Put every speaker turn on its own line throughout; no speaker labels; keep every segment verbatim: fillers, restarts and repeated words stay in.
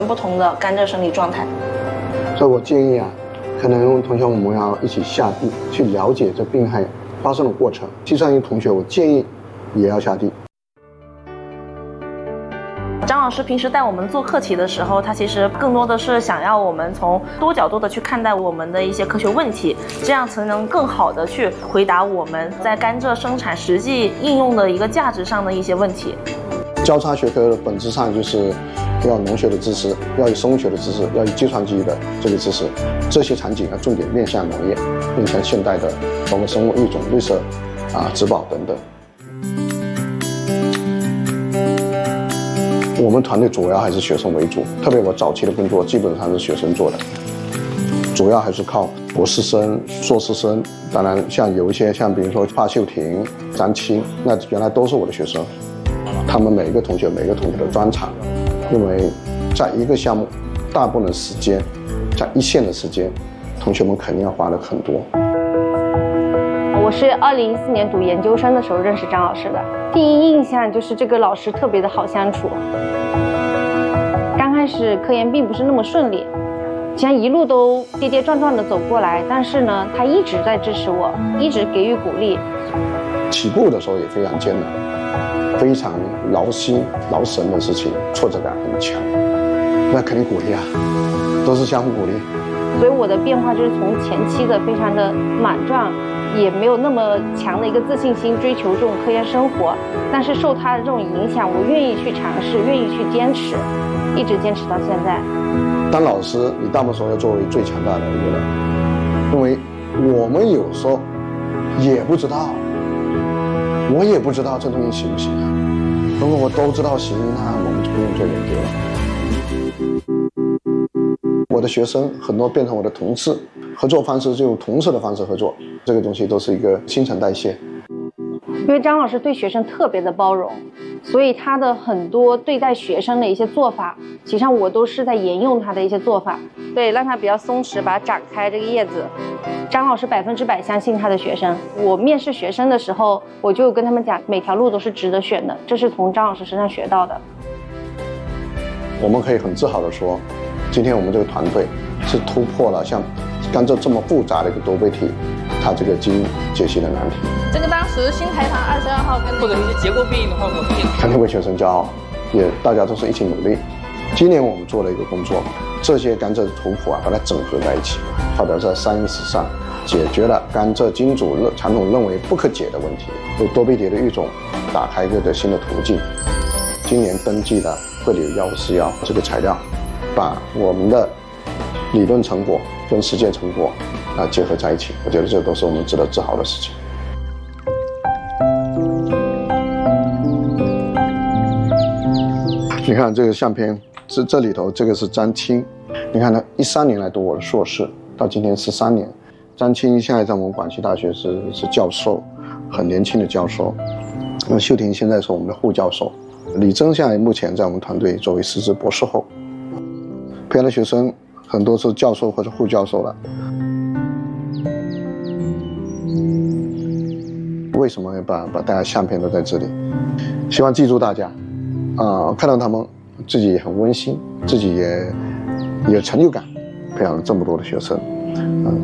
不同的甘蔗生理状态。
所以我建议啊，可能同学我们要一起下地去了解这病害发生的过程。计算机同学，我建议也要下地。
张老师平时带我们做课题的时候，他其实更多的是想要我们从多角度的去看待我们的一些科学问题，这样才能更好的去回答我们在甘蔗生产实际应用的一个价值上的一些问题。
交叉学科的本质上就是要农学的知识，要有生物学的知识，要有计算机的这个知识，这些场景要重点面向农业，面向现代的包括生物育种、绿色啊、植保等等。我们团队主要还是学生为主，特别我早期的工作基本上是学生做的，主要还是靠博士生、硕士生。当然，像有一些像比如说华秀婷、张青，那原来都是我的学生。他们每个同学、每个同学的专长，因为在一个项目，大部分的时间，在一线的时间，同学们肯定要花的很多。
我是二零一四年读研究生的时候认识张老师的，第一印象就是这个老师特别的好相处。刚开始科研并不是那么顺利，像一路都跌跌撞撞的走过来，但是呢，他一直在支持我，一直给予鼓励。
起步的时候也非常艰难，非常劳心劳神的事情，挫折感很强，那肯定鼓励啊，都是相互鼓励。
所以我的变化就是从前期的非常的莽撞，也没有那么强的一个自信心，追求这种科研生活，但是受他的这种影响，我愿意去尝试，愿意去坚持，一直坚持到现在。
当老师，你大部分时候要作为最强大的一个人，因为我们有时候也不知道，我也不知道这东西行不行啊。如果我都知道行，那我们就不用做研究了。我的学生很多变成我的同事，合作方式就用同事的方式合作，这个东西都是一个新陈代谢。
因为张老师对学生特别的包容，所以他的很多对待学生的一些做法，实际上我都是在沿用他的一些做法。对，让他比较松弛，把它展开这个叶子。张老师百分之百相信他的学生。我面试学生的时候，我就跟他们讲，每条路都是值得选的，这是从张老师身上学到的。
我们可以很自豪地说，今天我们这个团队是突破了像甘蔗这么复杂的一个多倍体，它这个基因解析的难题。
这个当时新台堂二十二号跟或者一些结构变异的话，我们也
肯定为学生骄傲，也大家都是一起努力。今年我们做了一个工作，这些甘蔗的图谱啊，把它整合在一起，发表在《Science》上，解决了甘蔗金主传统认为不可解的问题，为多倍蝶的育种打开一个新的途径。今年登记的惠理幺五四幺这个材料，把我们的理论成果跟实践成果啊结合在一起，我觉得这都是我们值得自豪的事情。你看这个相片，这这里头这个是张青，你看他一三年来读我的硕士，到今天十三年。张青现在在我们广西大学是是教授，很年轻的教授。那么秀婷现在是我们的副教授，李征现在目前在我们团队作为师资博士后，培养的学生很多是教授或者副教授了。为什么要把把大家相片都在这里？希望记住大家，啊、呃，看到他们自己也很温馨，自己也也有成就感，培养了这么多的学生，嗯。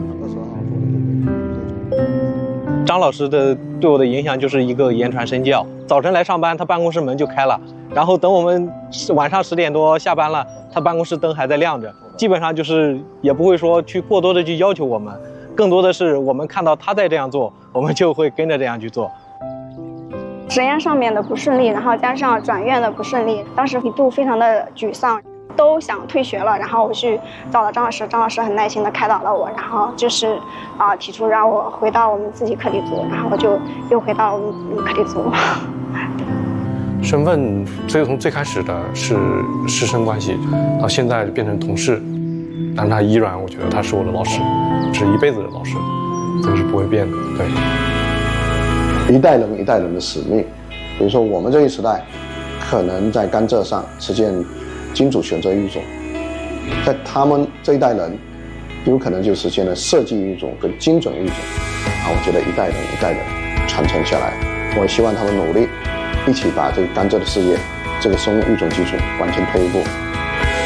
张老师的对我的影响就是一个言传身教。早晨来上班，他办公室门就开了，然后等我们晚上十点多下班了，他办公室灯还在亮着。基本上就是也不会说去过多的去要求我们，更多的是我们看到他在这样做，我们就会跟着这样去做。
实验上面的不顺利，然后加上转院的不顺利，当时一度非常的沮丧，都想退学了。然后我去找了张老师，张老师很耐心的开导了我，然后就是啊、呃、提出让我回到我们自己课题组，然后我就又回到我们课题组。
身份所以从最开始的是师生关系，到现在变成同事，但是他依然我觉得他是我的老师，是一辈子的老师，这个是不会变的。对，
一代人一代人的使命，比如说我们这一时代可能在甘蔗上实现金主选择育种，在他们这一代人有可能就实现了设计育种跟精准育种啊，我觉得一代人一代人传承下来，我也希望他们努力一起把这个甘蔗的事业，这个生物育种技术往前推一步。